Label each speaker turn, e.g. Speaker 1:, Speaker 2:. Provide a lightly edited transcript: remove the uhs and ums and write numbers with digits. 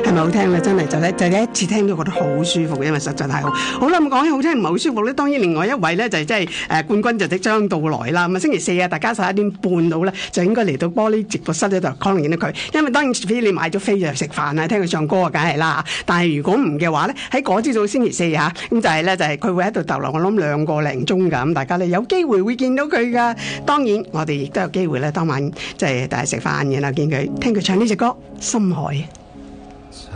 Speaker 1: 係咪好聽咧？真係就第一次聽到覺得好舒服，因為實在太好。好啦，咁講起好聽唔係好舒服咧，當然另外一位咧就即係冠軍就即將到來啦。咁啊星期四啊，大家11:30到咧就應該嚟到玻璃直播室呢度可能見到佢，因為當然除非你買咗飛就食飯啊，聽佢唱歌啊，梗係啦。但係如果唔嘅話咧，喺嗰朝早星期四嚇，咁就係咧就係佢會喺度逗留，我諗2個零鐘㗎。咁大家咧有機會會見到佢㗎。當然我哋亦都有機會咧當晚即係大家食飯然後見佢聽佢唱呢隻歌《深海》。